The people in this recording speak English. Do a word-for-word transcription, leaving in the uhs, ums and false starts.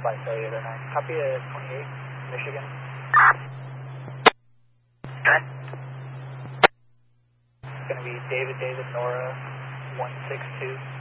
flight failure there, nine. Copy at twenty-eight, Michigan. Okay. It's going to be David, David, Nora, one six two.